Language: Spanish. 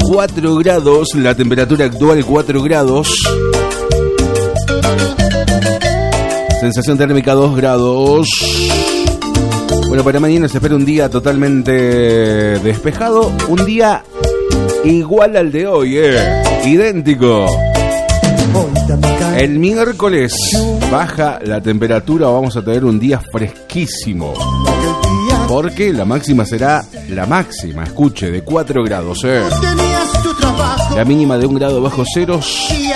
4 grados, la temperatura actual 4 grados. Sensación térmica 2 grados. Bueno, para mañana se espera un día totalmente despejado. Un día igual al de hoy, idéntico. El miércoles baja la temperatura, vamos a tener un día fresquísimo. Porque la máxima será la máxima, escuche, de 4 grados. La mínima de 1 grado bajo ceros.